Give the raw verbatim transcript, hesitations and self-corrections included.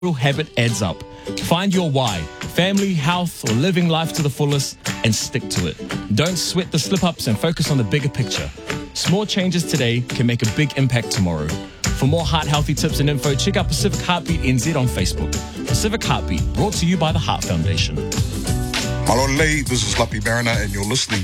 habit adds up. Find your why, family, health, or living life to the fullest, and stick to it. Don't sweat the slip-ups and focus on the bigger picture. Small changes today can make a big impact tomorrow. For more heart-healthy tips and info, check out Pacific Heartbeat N Z on Facebook. Pacific Heartbeat, brought to you by the Heart Foundation. Malolei, this is Lapi Mariner, and you're listening